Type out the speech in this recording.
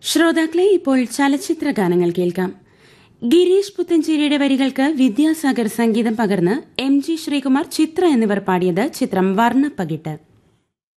ശ്രോതാക്കളെ ഇപ്പോൾ ചലച്ചിത്ര ഗാനങ്ങൾ കേൾക്കാം. ഗിരീഷ് പുത്തഞ്ചേരിയുടെ വരികൾക്ക് വിദ്യാസാഗർ സംഗീതം പകർന്ന് എം ജി ശ്രീകുമാർ, ചിത്ര എന്നിവർ പാടിയത് ചിത്രം വർണ്ണപ്പകിട്ട്.